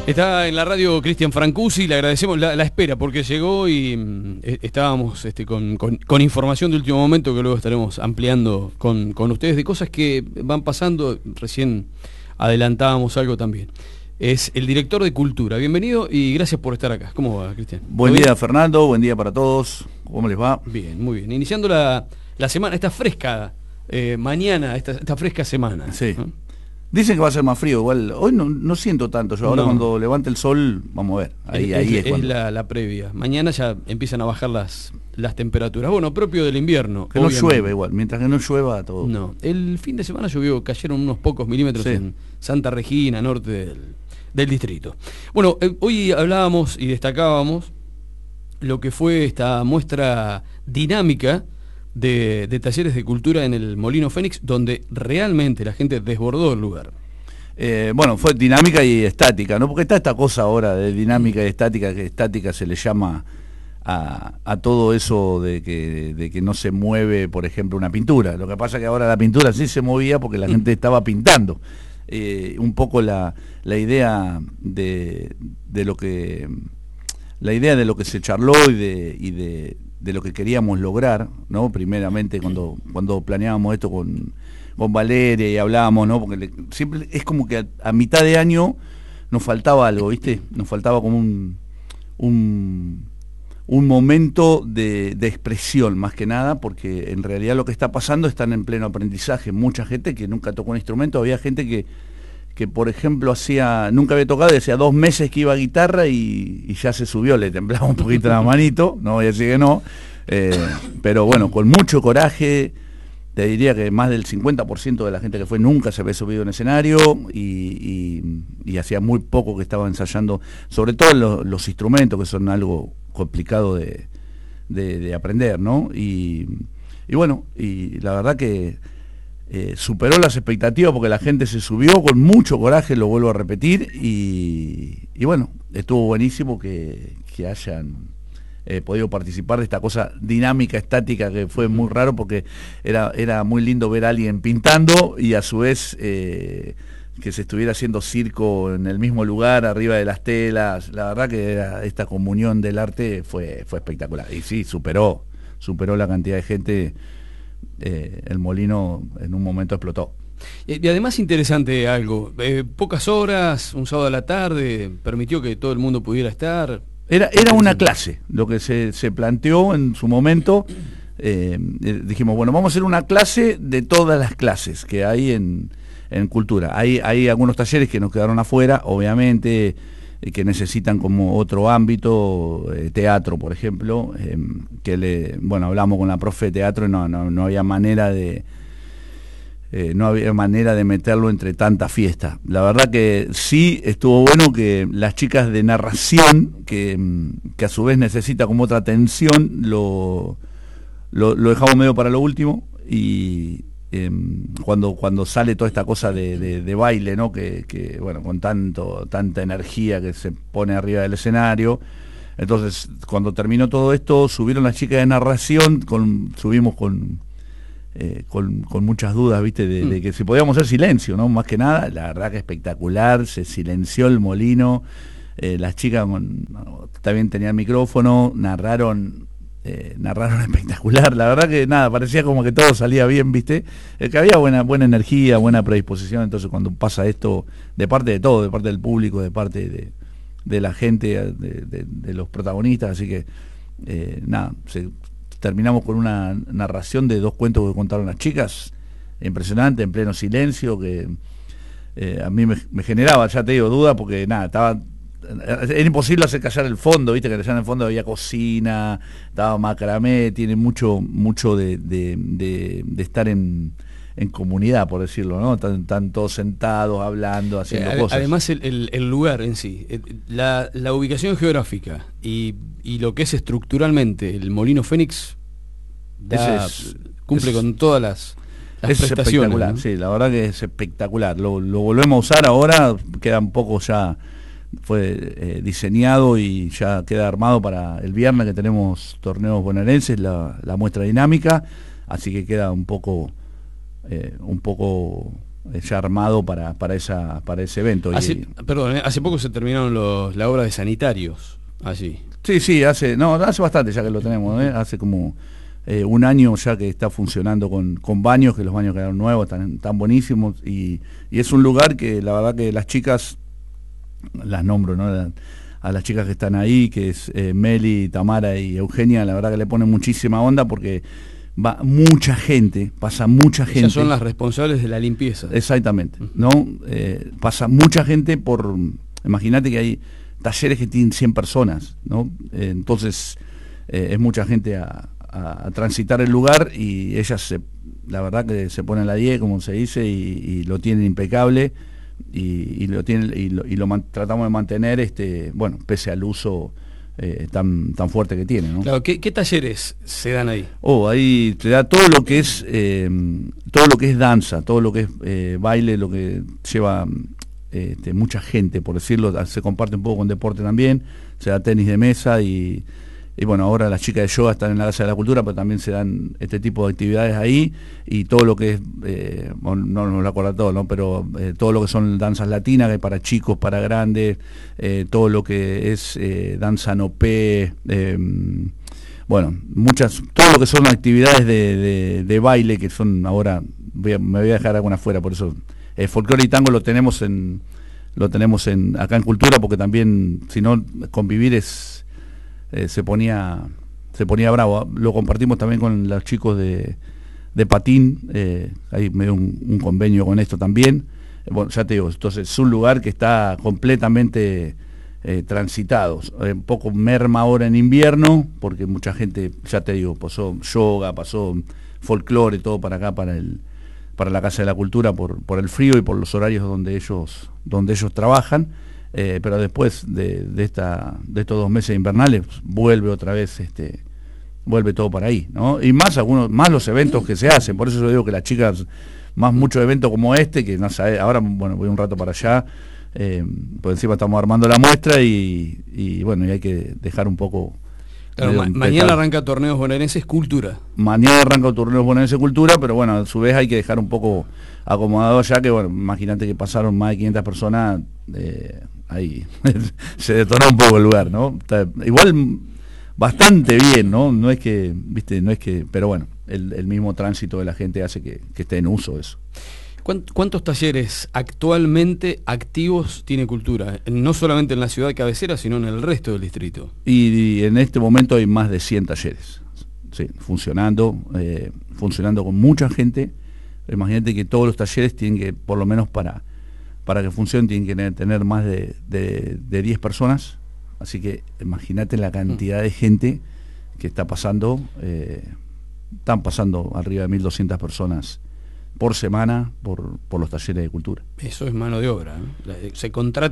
Está en la radio Cristian Francucci, le agradecemos la espera porque llegó y estábamos con información de último momento que luego estaremos ampliando con ustedes de cosas que van pasando. Recién adelantábamos algo también. Es el director de Cultura. Bienvenido y gracias por estar acá. ¿Cómo va, Cristian? Buen día, Fernando. Buen día para todos. ¿Cómo les va? Bien, muy bien. Iniciando la semana, esta fresca mañana, esta fresca semana. Sí. ¿No? Dicen que va a ser más frío, igual hoy no siento tanto, yo ahora No. Cuando levante el sol, vamos a ver, ahí es cuando... la previa. Mañana ya empiezan a bajar las temperaturas, bueno, propio del invierno. Que no obviamente. llueve igual, mientras que no llueva todo. No, el fin de semana cayeron unos pocos milímetros Sí. en Santa Regina, norte del distrito. Bueno, hoy hablábamos y destacábamos lo que fue esta muestra dinámica de talleres de cultura en el Molino Fénix, donde realmente la gente desbordó el lugar. Bueno, fue dinámica y estática, ¿no? Porque está esta cosa ahora de dinámica y estática, que estática se le llama a todo eso de que no se mueve, por ejemplo, una pintura. Lo que pasa es que ahora la pintura sí se movía porque la gente estaba pintando. Un poco la idea de lo que se charló y de lo que queríamos lograr, ¿no? Primeramente cuando planeábamos esto con Valeria y hablábamos, ¿no? Porque siempre es como que a mitad de año nos faltaba algo, ¿viste? Nos faltaba como un momento de expresión, más que nada, porque en realidad lo que está pasando están en pleno aprendizaje. Mucha gente que nunca tocó un instrumento, había gente que por ejemplo nunca había tocado y hacía 2 meses que iba a guitarra y ya se subió, le temblaba un poquito la manito, no voy a decir que no, pero bueno, con mucho coraje. Te diría que más del 50% de la gente que fue nunca se había subido en escenario y hacía muy poco que estaba ensayando, sobre todo los instrumentos, que son algo complicado de aprender, ¿no? Y bueno, y la verdad que superó las expectativas porque la gente se subió con mucho coraje, lo vuelvo a repetir, y bueno, estuvo buenísimo que hayan podido participar de esta cosa dinámica, estática, que fue muy raro porque era muy lindo ver a alguien pintando y a su vez que se estuviera haciendo circo en el mismo lugar, arriba de las telas. La verdad que esta comunión del arte fue espectacular, y sí, superó la cantidad de gente. El Molino en un momento explotó. Y además interesante algo, pocas horas, un sábado a la tarde, permitió que todo el mundo pudiera estar. Era una clase, lo que se planteó en su momento. Dijimos, bueno, vamos a hacer una clase de todas las clases que hay en cultura. Hay algunos talleres que nos quedaron afuera, obviamente, que necesitan como otro ámbito, teatro, por ejemplo, hablamos con la profe de teatro y no había manera de meterlo entre tanta fiesta. La verdad que sí estuvo bueno que las chicas de narración, que a su vez necesita como otra atención, lo dejamos medio para lo último, y cuando sale toda esta cosa de baile, ¿no? Que bueno, con tanta energía que se pone arriba del escenario. Entonces, cuando terminó todo esto, subieron las chicas de narración, subimos con muchas dudas, ¿viste? De que si podíamos hacer silencio, ¿no? Más que nada, la verdad que espectacular, se silenció el Molino, las chicas también tenían micrófono, narraron espectacular. La verdad que nada, parecía como que todo salía bien, ¿viste? Que había buena energía, buena predisposición. Entonces cuando pasa esto, de parte de todo, de parte del público, de parte de la gente, de los protagonistas, así que nada, terminamos con una narración de 2 cuentos que contaron las chicas, impresionante, en pleno silencio, que a mí me generaba, ya te digo, duda, porque nada, era imposible hacer callar el fondo, viste que allá en el fondo había cocina, estaba macramé, tiene mucho de estar en comunidad, por decirlo, ¿no? Están todos sentados, hablando, haciendo cosas. Además el lugar en sí, la ubicación geográfica y lo que es estructuralmente el Molino Fénix cumple con todas las prestaciones, espectacular, ¿no? Sí, la verdad que es espectacular. Lo volvemos a usar ahora, queda un poco ya, fue diseñado y ya queda armado para el viernes, que tenemos torneos bonaerenses, la muestra dinámica, así que queda un poco ya armado para ese evento. Hace poco se terminaron la obra de sanitarios allí. Sí, hace bastante ya que lo tenemos, hace como un año ya que está funcionando con baños, que los baños quedaron nuevos, están buenísimos, y es un lugar que la verdad que las chicas, las nombro, ¿no? A las chicas que están ahí, que es Meli, Tamara y Eugenia, la verdad que le ponen muchísima onda porque va mucha gente, pasa mucha gente. Ellas son las responsables de la limpieza. Exactamente, ¿no? Pasa mucha gente imagínate que hay talleres que tienen 100 personas, ¿no? Entonces es mucha gente a transitar el lugar, y ellas la verdad que se ponen la 10, como se dice, y lo tienen impecable, y lo tienen, y lo tratamos de mantener, bueno, pese al uso tan fuerte que tiene, ¿no? Claro, ¿qué talleres se dan ahí? Ahí te da todo lo que es danza, todo lo que es baile, lo que lleva mucha gente, por decirlo, se comparte un poco con deporte también, se da tenis de mesa, y bueno, ahora las chicas de yoga están en la Casa de la Cultura, pero también se dan este tipo de actividades ahí, y todo lo que es, no nos lo acuerdo todo, ¿no? Pero todo lo que son danzas latinas, que hay para chicos, para grandes, todo lo que es danza nopé, bueno, todo lo que son actividades de baile, que son ahora, me voy a dejar alguna fuera, por eso folclore y tango lo tenemos acá en Cultura, porque también, si no, convivir se ponía bravo. Lo compartimos también con los chicos de patín, hay medio un convenio con esto también. Bueno, ya te digo, entonces es un lugar que está completamente transitado. Un poco merma ahora en invierno, porque mucha gente, ya te digo, pasó yoga, pasó folclore, todo para acá, para la Casa de la Cultura, por el frío y por los horarios donde ellos trabajan. Pero después de estos 2 meses invernales vuelve otra vez, vuelve todo para ahí, ¿no? Y más los eventos que se hacen. Por eso yo digo que las chicas, más muchos eventos como que no sé, ahora, bueno, voy un rato para allá, por encima estamos armando la muestra, y bueno, y hay que dejar un poco. Claro, mañana arranca Torneos Bonaerenses Cultura. Mañana arranca Torneos Bonaerenses Cultura, pero bueno, a su vez hay que dejar un poco acomodado ya, que bueno, imagínate que pasaron más de 500 personas, ahí se detonó un poco el lugar, ¿no? Igual bastante bien, ¿no? No es que, pero bueno, el mismo tránsito de la gente hace que esté en uso eso. ¿Cuántos talleres actualmente activos tiene Cultura? No solamente en la ciudad cabecera, sino en el resto del distrito. Y en este momento hay más de 100 talleres, sí, funcionando con mucha gente. Imagínate que todos los talleres tienen que, por lo menos para que funcionen, tienen que tener más de 10 personas. Así que imagínate la cantidad de gente que está pasando. Están pasando arriba de 1.200 personas por semana por los talleres de cultura. Eso es mano de obra, ¿no? Se contrata